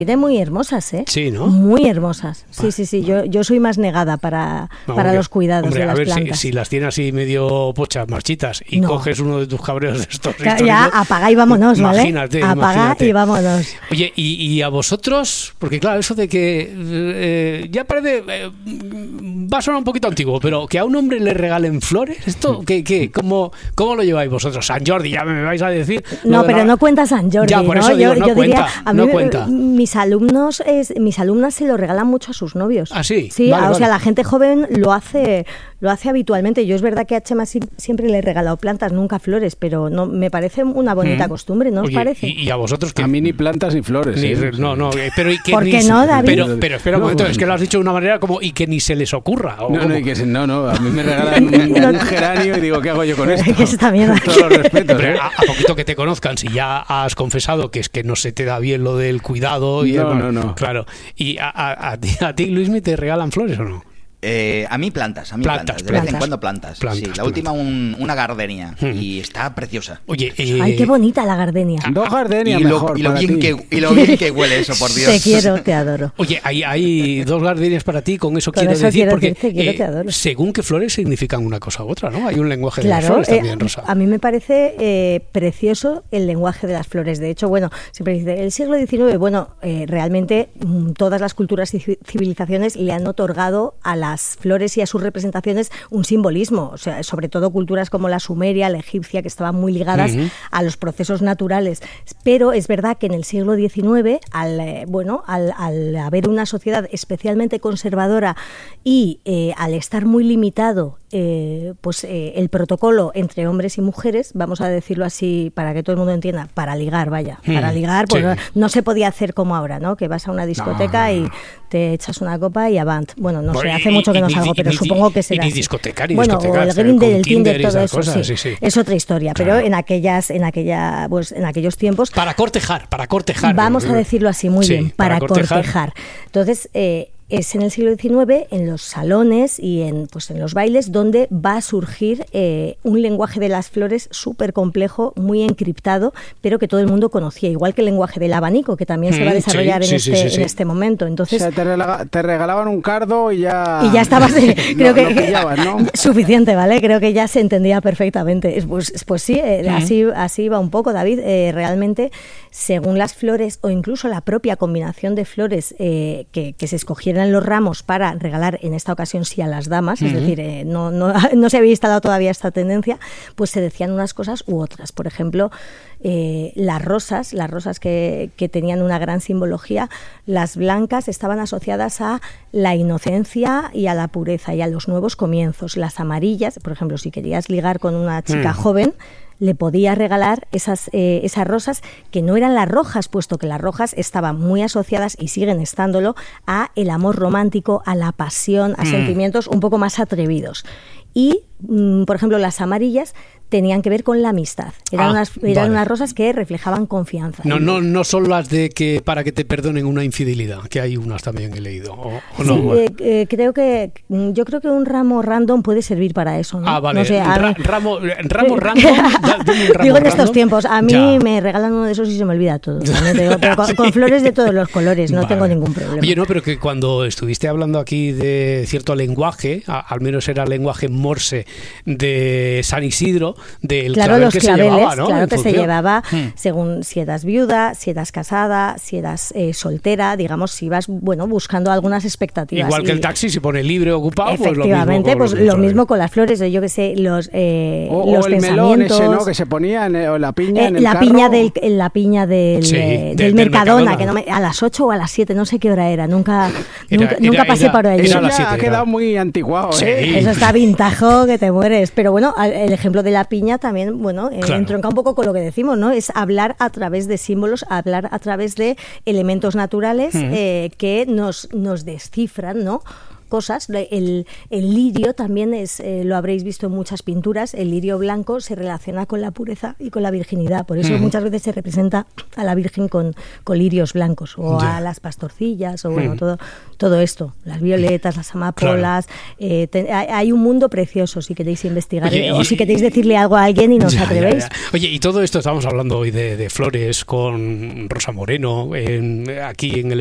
Muy hermosas, ¿eh? Sí, ¿no? Muy hermosas. Sí. Yo soy más negada para los cuidados de las plantas. A ver, si las tienes así medio pochas, marchitas, y coges uno de tus cabreos de estos ya, apaga y vámonos, ¿vale? Imagínate. Y vámonos. Oye, y a vosotros, porque claro, eso de que ya parece, va a sonar un poquito antiguo, pero que a un hombre le regalen flores, ¿esto qué? ¿Cómo lo lleváis vosotros? San Jordi, ya me vais a decir. No, pero no cuenta San Jordi, ya, por eso ¿no? digo, yo cuenta, diría, a mí, no cuenta. Mis alumnas se lo regalan mucho a sus novios. ¿Ah, sí? Sí, vale, o sea, la gente joven lo hace habitualmente. Yo es verdad que a Chema siempre le he regalado plantas, nunca flores, pero no me parece una bonita costumbre, ¿no os parece? ¿Y a vosotros qué? A mí ni plantas ni flores. No, pero ¿por qué no, David? Pero espera un momento, es que lo has dicho de una manera como y que ni se les ocurra. No, a mí me regalan un geranio y digo, ¿qué hago yo con esto? ¿Qué es esta mierda? Todos los respetos. Pero a poquito que te conozcan, si ya has confesado que es que no se te da bien lo del cuidado y no. Claro. ¿Y a ti, Luismi, te regalan flores o no? A mí plantas. De vez en cuando plantas. Sí, la última una gardenia y está preciosa. Oye, ay, qué bonita la gardenia. 2 gardenias mejor y lo bien que huele eso, por Dios. Te quiero, te adoro. Oye, hay 2 gardenias para ti, con eso quiero decir, porque te adoro. Según qué flores significan una cosa u otra, ¿no? Hay un lenguaje de las flores también, Rosa. A mí me parece precioso el lenguaje de las flores. De hecho, bueno, siempre dice, el siglo XIX, realmente todas las culturas y civilizaciones le han otorgado a las flores y a sus representaciones un simbolismo, o sea, sobre todo culturas como la sumeria, la egipcia, que estaban muy ligadas a los procesos naturales. Pero es verdad que en el siglo XIX, al haber una sociedad especialmente conservadora y al estar muy limitado el protocolo entre hombres y mujeres, vamos a decirlo así para que todo el mundo entienda, para ligar, pues no se podía hacer como ahora, ¿no? Que vas a una discoteca y te echas una copa y avant. Bueno, no sé, hace mucho que no salgo, pero supongo que será ni así. Discoteca, ni o el Grindr, el Tinder, todo eso, cosas, sí. Sí. Es otra historia, pero en aquellos tiempos... Para cortejar. Vamos a decirlo así, muy bien, para cortejar. Entonces... es en el siglo XIX, en los salones y en los bailes, donde va a surgir un lenguaje de las flores súper complejo, muy encriptado, pero que todo el mundo conocía, igual que el lenguaje del abanico, que también se va a desarrollar en este momento. Entonces, o sea, te regalaban un cardo y ya... Y ya estabas... creo que pillabas, ¿no? Suficiente, ¿vale? Creo que ya se entendía perfectamente. Pues sí, así va un poco, David. Realmente, según las flores, o incluso la propia combinación de flores que se escogieran los ramos para regalar, en esta ocasión sí a las damas, es decir, no se había instalado todavía esta tendencia, pues se decían unas cosas u otras. Por ejemplo, las rosas que tenían una gran simbología, las blancas estaban asociadas a la inocencia y a la pureza y a los nuevos comienzos. Las amarillas, por ejemplo, si querías ligar con una chica joven, le podía regalar esas rosas, que no eran las rojas, puesto que las rojas estaban muy asociadas, y siguen estándolo, a el amor romántico, a la pasión, a sentimientos un poco más atrevidos. Y, por ejemplo, las amarillas tenían que ver con la amistad. Eran unas rosas que reflejaban confianza. No son las de que para que te perdonen una infidelidad, que hay unas también he leído. ¿O no? Sí, yo creo que un ramo random puede servir para eso, ¿no? Ah, vale. No sé, ramo random. Digo, en estos tiempos, a mí me regalan uno de esos y se me olvida todo. Pero con flores de todos los colores, no tengo ningún problema. Oye, no, pero que cuando estuviste hablando aquí de cierto lenguaje, al menos era el lenguaje morse de San Isidro, del clavel los que claveles, se llevaba, ¿no? Claro, que se llevaba según si eras viuda, si eras casada, si eras soltera, digamos, si ibas buscando algunas expectativas. Igual que el taxi se pone libre o ocupado, efectivamente, pues lo mismo con las flores, yo que sé, los o el pensamientos. Melón ese, ¿no? Que se ponía o la piña en el la carro. piña del Mercadona, que a las 8 o a las 7, no sé qué hora era, nunca pasé por ahí. Eso ya ha quedado muy antiguado, ¿eh? Eso está vintajo que te mueres. Pero bueno, el ejemplo de la piña también, entronca un poco con lo que decimos, ¿no? Es hablar a través de símbolos, hablar a través de elementos naturales que nos descifran, ¿no? cosas. El lirio también lo habréis visto en muchas pinturas. El lirio blanco se relaciona con la pureza y con la virginidad. Por eso muchas veces se representa a la Virgen con lirios blancos, o a las pastorcillas, o bueno, todo esto, las violetas, las amapolas. Hay un mundo precioso si queréis investigar. Oye, o si queréis decirle algo a alguien y no os atrevéis. Oye, y todo esto estamos hablando hoy de flores con Rosa Moreno aquí en el